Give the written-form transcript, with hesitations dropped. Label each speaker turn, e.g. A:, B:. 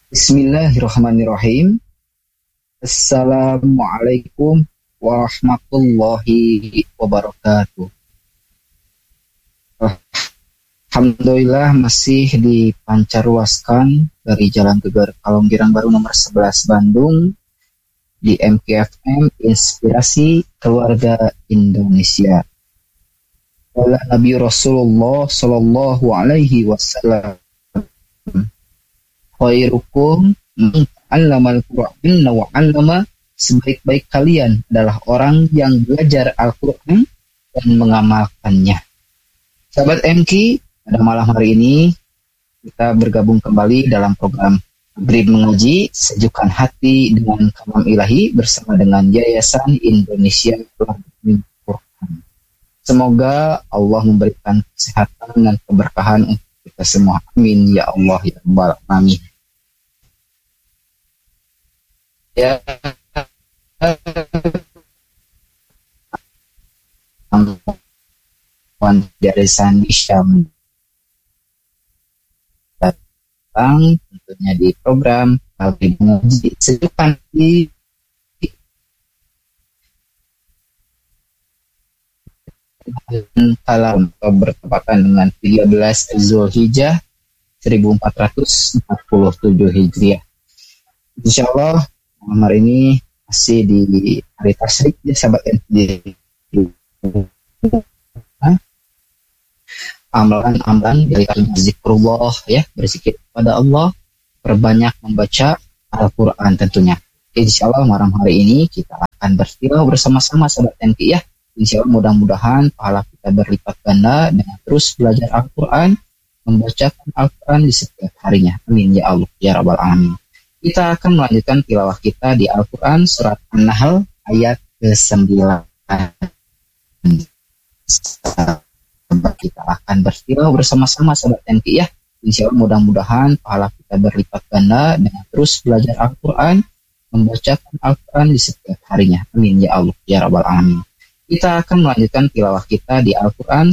A: Bismillahirrahmanirrahim. Assalamualaikum warahmatullahi wabarakatuh. Alhamdulillah masih dipancarluaskan dari Jalan Geger Kalonggirang Baru nomor 11 Bandung di MKFM Inspirasi Keluarga Indonesia. Qala Nabi Rasulullah sallallahu alaihi wasallam, khairukum man 'allamal Qur'an wa 'allama, sebaik-baik kalian adalah orang yang belajar Al-Qur'an dan mengamalkannya. Sahabat MK, pada malam hari ini kita bergabung kembali dalam program Maghrib Mengaji, sejukkan hati dengan kalam ilahi bersama dengan Yayasan Indonesia Al-Quran. Semoga Allah memberikan kesehatan dan keberkahan untuk kita semua. Amin ya Allah ya Rabbal Alamin. Ya, dari Sandi Syam datang tentunya di program Maghrib Mengaji, sejukkan di kalam bertepatan dengan 13 Zulhijjah 1447 Hijriah. Insyaallah malam hari ini masih di hari tasyrik ya sahabat MD. Amalan-amalan dari zikrullah ya, berzikir kepada Allah, perbanyak membaca Al-Quran tentunya. Insyaallah malam hari ini kita akan bertilawah bersama-sama sahabat MD ya. Insyaallah mudah-mudahan pahala kita berlipat ganda dengan terus belajar Al-Quran, membacakan Al-Quran di setiap harinya. Amin ya Allah ya Rabbal Alamin. Kita akan melanjutkan tilawah kita di Al-Quran surat An-Nahl ayat ke-9. Kita akan bertilawah bersama-sama sahabat MK ya. Insyaallah mudah-mudahan pahala kita berlipat ganda dengan terus belajar Al-Quran, membacakan Al-Quran di setiap harinya. Amin ya Allah ya Rabbal Alamin. Kita akan melanjutkan tilawah kita di Al-Quran